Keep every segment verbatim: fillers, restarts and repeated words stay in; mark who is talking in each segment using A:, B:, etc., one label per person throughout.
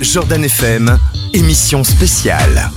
A: Jordan F M, émission spéciale.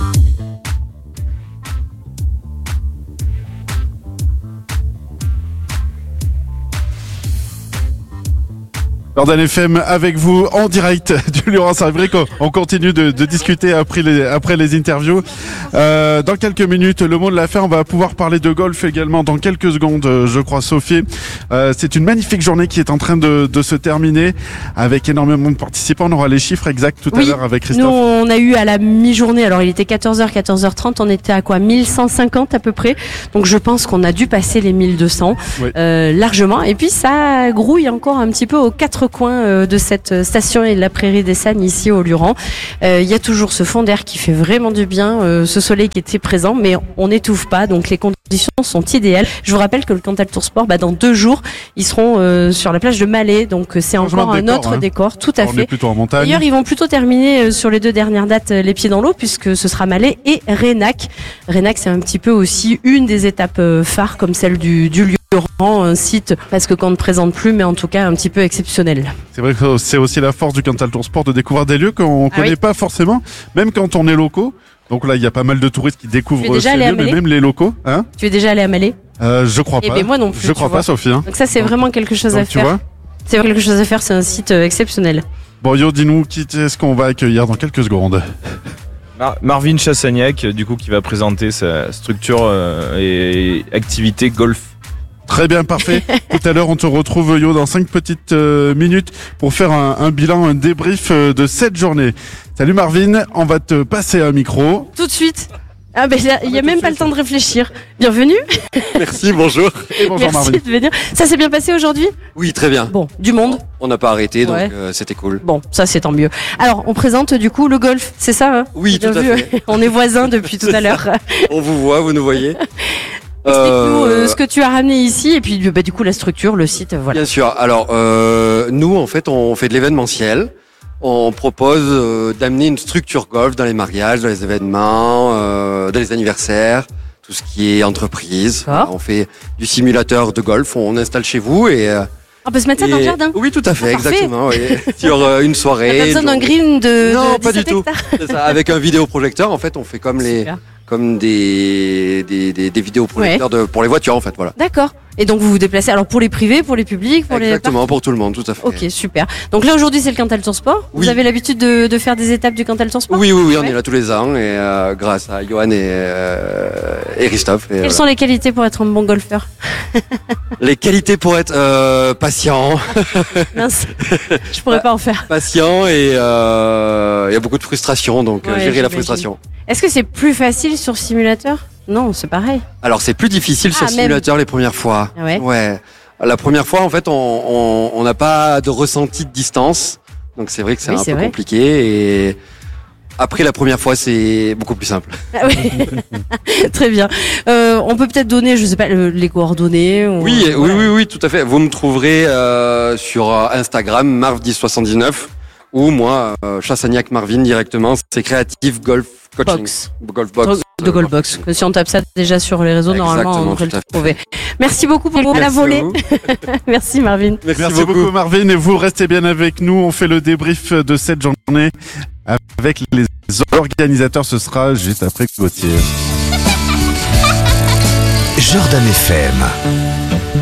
B: Jordan F M avec vous en direct du Luron. C'est vrai qu'on continue de, de discuter après les, après les interviews. Euh, dans quelques minutes, le mot de la fin, on va pouvoir parler de golf également dans quelques secondes, je crois, Sophie. Euh, c'est une magnifique journée qui est en train de, de se terminer avec énormément de participants. On aura les chiffres exacts tout
C: oui,
B: à l'heure avec Christophe.
C: Nous, on a eu à la mi-journée, alors il était quatorze heures, quatorze heures trente, on était à quoi mille cent cinquante à peu près. Donc je pense qu'on a dû passer les mille deux cents oui. euh, largement. Et puis ça grouille encore un petit peu aux quatre coins de cette station et de la prairie des Sagnes ici au Luron. Euh, il y a toujours ce fond d'air qui fait vraiment du bien, euh, ce soleil qui était présent, mais on n'étouffe pas, donc les conditions sont idéales. Je vous rappelle que le Cantal Tour Sport, bah, dans deux jours, ils seront euh, sur la plage de Malais, donc c'est encore un décor, autre hein. décor, tout à
B: on
C: fait.
B: Est plutôt en montagne.
C: D'ailleurs, ils vont plutôt terminer euh, sur les deux dernières dates euh, les pieds dans l'eau, puisque ce sera Malais et Raynac. Raynac, c'est un petit peu aussi une des étapes euh, phares, comme celle du, du Luron. Un site parce que qu'on ne présente plus, mais en tout cas un petit peu exceptionnel.
B: C'est vrai que c'est aussi la force du Cantal Tour Sport de découvrir des lieux qu'on ne
C: ah
B: connaît
C: oui.
B: pas forcément, même quand on est locaux. Donc là, il y a pas mal de touristes qui découvrent ces lieux, mais même les locaux. Hein
C: tu es déjà allé à Malais?
B: euh, Je crois
C: eh
B: pas.
C: Ben moi non plus.
B: Je crois pas, Sophie. Hein.
C: Donc ça, c'est
B: donc,
C: vraiment quelque chose
B: donc,
C: à faire. C'est quelque chose à faire. C'est un site euh, exceptionnel.
B: Bon, Yo, dis-nous qui est-ce qu'on va accueillir dans quelques secondes?
D: Mar- Marvin Chassagnac, du coup, qui va présenter sa structure euh, et activité golf.
B: Très bien, parfait. Tout à l'heure, on te retrouve, Yo, dans cinq petites euh, minutes pour faire un, un bilan, un débrief euh, de cette journée. Salut Marvin, on va te passer un micro.
C: Tout de suite. Ah ben il n'y a même pas le temps de réfléchir. Bienvenue.
E: Merci, bonjour.
B: Et bonjour
C: Merci
B: Marvin.
C: de venir. Ça s'est bien passé aujourd'hui?
E: Oui, très bien.
C: Bon, du monde.
E: On n'a pas arrêté, donc
C: ouais.
E: euh, c'était cool.
C: Bon, ça c'est tant mieux. Alors, on présente du coup le golf, c'est ça hein?
E: Oui,
C: bien
E: tout à
C: vu.
E: fait.
C: On est voisins depuis tout à l'heure.
E: On vous voit, vous nous voyez.
C: Explique-nous euh, ce que tu as ramené ici et puis bah, du coup la structure, le site, voilà.
E: Bien sûr. Alors, euh, nous, en fait, on fait de l'événementiel. On propose euh, d'amener une structure golf dans les mariages, dans les événements, euh, dans les anniversaires, tout ce qui est entreprise.
C: Ah.
E: On fait du simulateur de golf, on installe chez vous et... Euh,
C: on peut se mettre ça
E: et...
C: dans le jardin?
E: Oui, tout à fait,
C: ah,
E: exactement. Oui. Sur euh, une soirée.
C: T'as pas besoin d'un green de
E: Non,
C: de
E: pas du tout.
C: hectares.
E: Ça, avec un vidéoprojecteur, en fait, on fait comme les...
C: Super.
E: comme des, des, des, des vidéoprojecteurs ouais. de, pour les voitures en fait, voilà.
C: D'accord. Et donc vous vous déplacez alors pour les privés, pour les publics, pour
E: Exactement,
C: les
E: pour tout le monde, tout à fait.
C: Ok, super. Donc là aujourd'hui c'est le Cantal Tour Sport.
E: Oui.
C: Vous avez l'habitude de, de faire des étapes du Cantal Tour Sport?
E: Oui, oui, oui, on ouais. est là tous les ans et euh, grâce à Johan et, euh, et Christophe. Et,
C: Quelles
E: euh,
C: sont les qualités pour être un bon golfeur?
E: Les qualités pour être euh, patient.
C: Mince, je pourrais pas en faire.
E: Patient et euh, il y a beaucoup de frustration, donc ouais, gérer la frustration.
C: Est-ce que c'est plus facile sur simulateur? Non, c'est pareil.
E: Alors c'est plus difficile
C: ah,
E: sur
C: même.
E: simulateur les premières fois.
C: Ah ouais.
E: ouais. La première fois, en fait, on n'a pas de ressenti de distance, donc c'est vrai que c'est oui, un c'est peu vrai. compliqué. Et après la première fois, c'est beaucoup plus simple.
C: Ah oui. Très bien. Euh, on peut peut-être donner, je sais pas, les coordonnées. Ou...
E: Oui,
C: voilà.
E: oui, oui, oui, tout à fait. Vous me trouverez euh, sur Instagram Marv dix soixante-dix-neuf ou moi euh, Chassagnac Marvin directement. C'est Creative Golf Coaching.
C: Box.
E: Golf Box.
C: De Golf Box. Si on tape ça déjà sur les réseaux, exactement, normalement on devrait le trouver. Merci beaucoup pour Merci la volée. Merci Marvin.
B: Merci, Merci beaucoup. beaucoup Marvin et vous restez bien avec nous. On fait le débrief de cette journée avec les organisateurs. Ce sera juste après Gauthier.
A: Jordan F M.